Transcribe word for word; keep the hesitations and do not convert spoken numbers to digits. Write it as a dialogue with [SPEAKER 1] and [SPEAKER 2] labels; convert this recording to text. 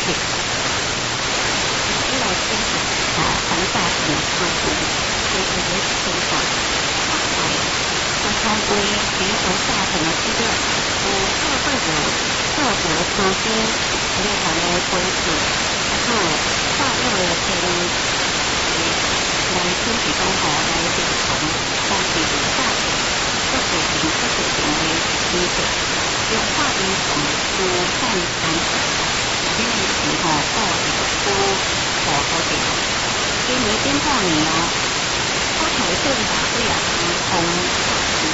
[SPEAKER 1] 对，这个政府啊，反诈骗防治，就是也是非常广泛的。那通过全球诈骗的资料，有社会的个别资金银行的规则，还有大陆的这个来申请公号来进行防止诈骗，或者是或者行为机制，用法律上有犯犯法，因为是吼个人都无好点，因为顶半年哦，我头先打几啊通从